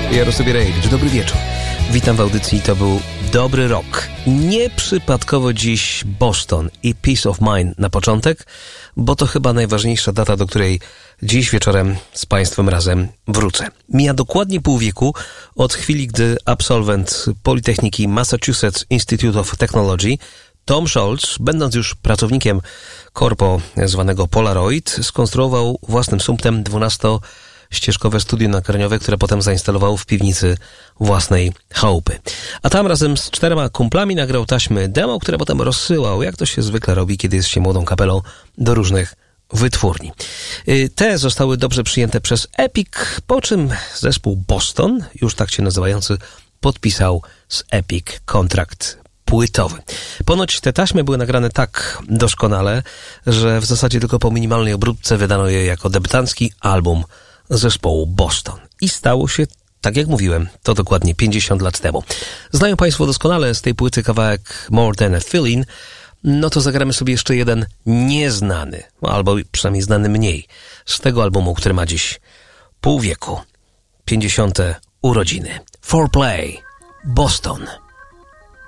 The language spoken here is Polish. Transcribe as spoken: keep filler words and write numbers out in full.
Jarosław Rejewicz, dobry wieczór. Witam w audycji, to był Dobry Rok. Nieprzypadkowo dziś Boston i Peace of Mind na początek, bo to chyba najważniejsza data, do której dziś wieczorem z Państwem razem wrócę. Mija dokładnie pół wieku od chwili, gdy absolwent Politechniki Massachusetts Institute of Technology Tom Scholz, będąc już pracownikiem korpo zwanego Polaroid, skonstruował własnym sumptem dwunastościeżkowe studio nagraniowe, które potem zainstalował w piwnicy własnej chałupy. A tam razem z czterema kumplami nagrał taśmy demo, które potem rozsyłał, jak to się zwykle robi, kiedy jest się młodą kapelą, do różnych wytwórni. Te zostały dobrze przyjęte przez Epic, po czym zespół Boston, już tak się nazywający, podpisał z Epic kontrakt płytowy. Ponoć te taśmy były nagrane tak doskonale, że w zasadzie tylko po minimalnej obróbce wydano je jako debiutancki album zespołu Boston. I stało się, tak jak mówiłem, to dokładnie pięćdziesiąt lat temu. Znają Państwo doskonale z tej płyty kawałek More Than a Feeling. No to zagramy sobie jeszcze jeden nieznany, albo przynajmniej znany mniej, z tego albumu, który ma dziś pół wieku. pięćdziesiąte urodziny. four play Boston.